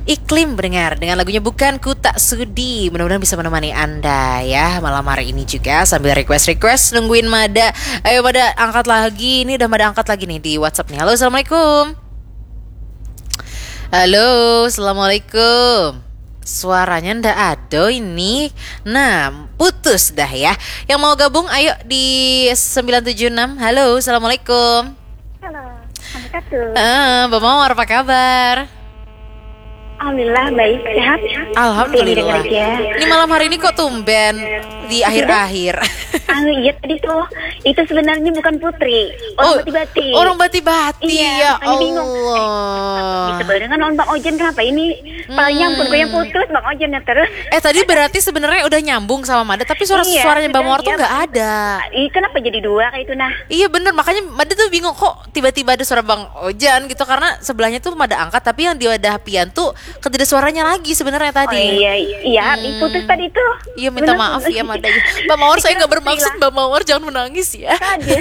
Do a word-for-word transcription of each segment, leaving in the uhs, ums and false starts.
Iklim mendengar dengan lagunya Bukan Ku Tak Sudi. Mudah-mudahan bisa menemani Anda ya malam hari ini juga sambil request-request nungguin Mada. Ayo Mada angkat lagi. Ini udah Mada angkat lagi nih di WhatsApp nih. Halo, Assalamualaikum. Halo, Assalamualaikum. Suaranya ndak ada ini. Nah, putus dah ya. Yang mau gabung ayo di sembilan tujuh enam. Halo, Assalamualaikum. Halo, Assalamualaikum. Ah, Mbak Mawar apa kabar? Alhamdulillah baik, sehat. Alhamdulillah. Ini malam hari ini kok tumben di akhir-akhir. Ah iya tadi tuh itu sebenarnya bukan Putri, orang Oh, bati-bati. Orang bati-bati Iya, ya makanya bingung. Allah. Bisa barengan on Bang Ojen kenapa ini? Paling nyampun gue yang putus Bang Ojen ya terus. Eh tadi berarti sebenarnya udah nyambung sama Mada, tapi suara Iya, suaranya Mbak Mawar tuh iya. nggak ada. Ih, kenapa jadi dua kayak itu nah? Iya bener, makanya Mada tuh bingung kok tiba-tiba ada suara Bang Ojan gitu, karena sebelahnya tuh Mada angkat, tapi yang di wadah Pian tuh tidak suaranya lagi sebenarnya Oh tadi. iya, iya, Hmm. putus tadi tuh. Iya minta Bener. maaf ya Mada. Mbak Mawar saya nggak bermaksud, Iya. Mbak Mawar jangan menangis ya. Aja.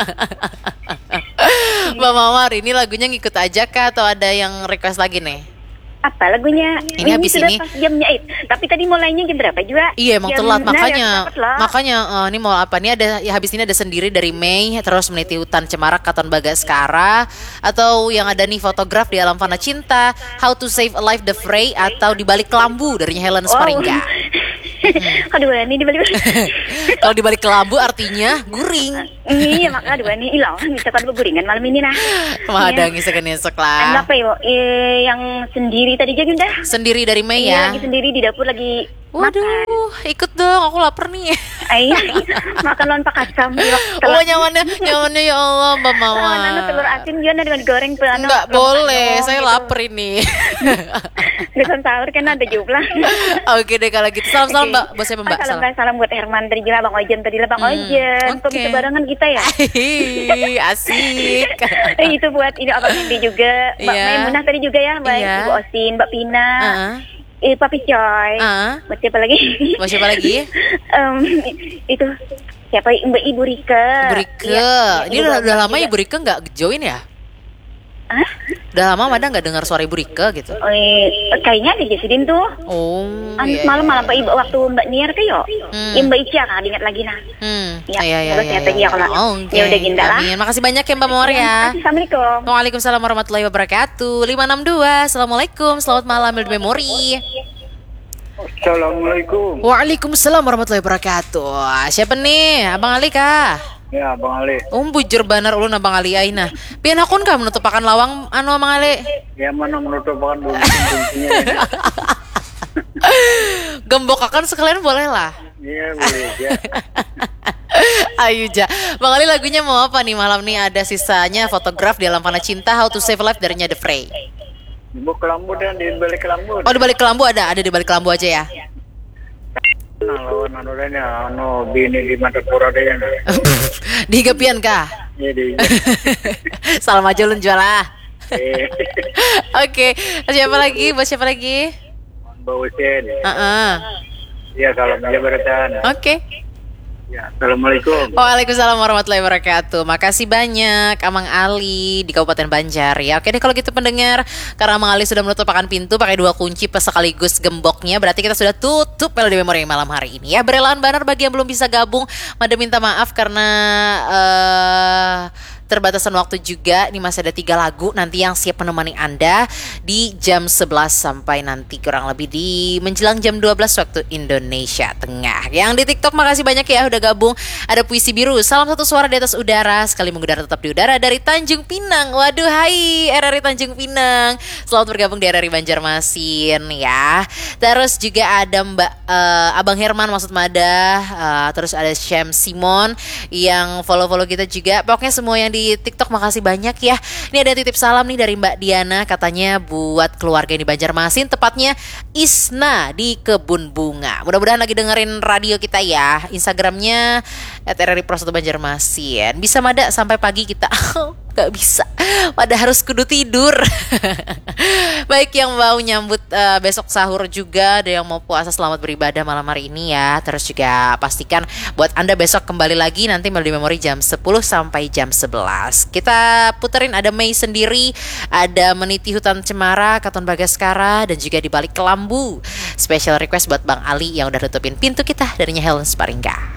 Mbak Mawar ini lagunya ngikut aja kah atau ada yang request lagi nih? Apa lagunya? Ini habis sudah ini. pas jamnya it. Tapi tadi mulainya jam berapa juga? Iya emang Jam telat, enam, makanya ya, cepet lah. makanya eh, ini mau apa nih, ada ya habis ini ada Sendiri dari Mei, terus Meniti Hutan Cemarak Katon Bagaskara, atau yang ada nih Fotograf di Alam Fana Cinta, How to Save a Life The Fray, atau Di Balik Kelambu dari Helen Sparingga. Aduh ini dibalik. Kalau di balik kelambu artinya guring. Iya maka aduh ini ilang bisa kan berguringan malam ini nah. Mah ada Iya. ngisek-ngisek Anu lah. apa yo? Eh, yang sendiri tadi jadi udah. Sendiri dari Mei Iya ya. lagi sendiri di dapur lagi makan. Waduh, ikut dong, aku lapar nih. Iya makan lawan pak asam. Oh nyamannya, nyamannya ya Allah Mbak Mawar. Anu telur asin gimana dengan digoreng tuh anu. Enggak boleh, anu, saya gitu. lapar ini. Dengan sahur kan ada jumlah. Oke deh kalau gitu. Salam-salam Mbak, bos saya Mbak. Salam, salam buat Herman tadi juga Bang Ojen tadi lah Bang Hmm, Ojen. Kok oke. bisa barengan kita ya? Hihi, asik. Eh, itu buat ini Abang Indi juga, Mbak Iya. Maimunah tadi juga ya, Mbak Iya. Ibu Osin, Mbak Pina, Heeh. eh, Papi Coy, Heeh. buat siapa lagi? Buat siapa lagi? Em, itu siapa Mbak Ibu Rika. Ibu Rike. Iya, Ini Ibu udah, udah Bambang lama juga. Ibu Rike nggak join ya? Hah? Udah lama Mada nggak dengar suara Ibu Rike gitu. Oh, eh, kayaknya ada Jasidin tuh. Oh. Anu iya, semalam iya. malam Pak Ibu waktu Mbak Niar tuh yo. Hmm. Ya, Mbak Ica kan ingat lagi nah. Hmm. Ya, iya iya terus iya. nyata dia kalau- Oke. ya udah ginda lah. Amin. Makasih banyak ya Mbak Mawar ya. Assalamualaikum. Waalaikumsalam warahmatullahi wabarakatuh. lima enam dua. Assalamualaikum. Selamat malam Build Memory. Assalamualaikum. Waalaikumsalam warahmatullahi wabarakatuh. Siapa nih? Abang Ali kah? Ya, Bang Ali. Um bujur banar ulun Abang Ali aina. Pian akun kah menutup akan lawang anu Abang Ali? Ya mana menutup dulu fungsinya. Gembok akan sekalian boleh lah. Iya, boleh ya. Ayo ja. Bang Ali lagunya mau apa nih malam nih? Ada sisanya Fotograf di Alam Fana Cinta, How to Save a Life dari The Fray. Ibu kelambu dan di balik kelambu. Oh di balik kelambu ada, ada di balik kelambu aja ya. Nah, lawan anu lainnya, anu bini di Madapura deh ya. Di Gepian kah? Iya di. Salam aja ulun jual lah. Eh, Oke, siapa lagi? Buat siapa lagi? Mbak Usin. Heeh. Ya, salam jabatan. Oke. Ya, assalamualaikum. Waalaikumsalam warahmatullahi wabarakatuh. Makasih banyak Amang Ali di Kabupaten Banjar ya. Oke deh kalau gitu pendengar, karena Amang Ali sudah menutup akan pintu pakai dua kunci plus sekaligus gemboknya, berarti kita sudah tutup Melodi Memori malam hari ini ya. Berelaan banner bagi yang belum bisa gabung, Mada minta maaf karena eh terbatasan waktu juga. Ini masih ada tiga lagu nanti yang siap menemani Anda di jam sebelas sampai nanti kurang lebih di menjelang jam dua belas waktu Indonesia Tengah. Yang di TikTok makasih banyak ya udah gabung. Ada Puisi Biru, salam satu suara di atas udara, sekali mengudara tetap di udara dari Tanjung Pinang. Waduh, hai R R I Tanjung Pinang. Selamat bergabung di R R I Banjarmasin ya. Terus juga ada Mbak eh, Abang Herman maksud Mada, eh, terus ada Syam Simon yang follow-follow kita juga. Pokoknya semua yang di TikTok makasih banyak ya. Ini ada titip salam nih dari Mbak Diana, katanya buat keluarga di Banjarmasin, tepatnya Isna di Kebun Bunga. Mudah-mudahan lagi dengerin radio kita ya. Instagramnya at R R I Pro satu Banjarmasin. Bisa Mada sampai pagi kita. Gak bisa, pada harus kudu tidur. Baik, yang mau nyambut eh, besok sahur juga, ada yang mau puasa, selamat beribadah malam hari ini ya. Terus juga pastikan buat Anda besok kembali lagi nanti Melodi Memori jam sepuluh sampai jam sebelas. Kita puterin ada Mei Sendiri, ada Meniti Hutan Cemara, Katon Bagaskara, dan juga di balik kelambu. Special request buat Bang Ali yang udah tutupin pintu kita darinya Helen Sparingga.